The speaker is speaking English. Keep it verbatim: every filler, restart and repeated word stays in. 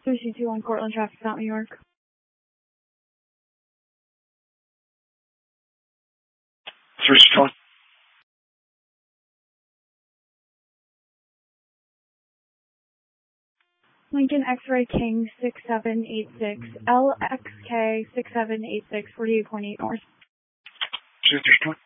three two two one Cortland traffic, Mount New York. three two one. Lincoln X-Ray King six seven eight six, L X K six seven eight six, forty-eight point eight north. two three two one.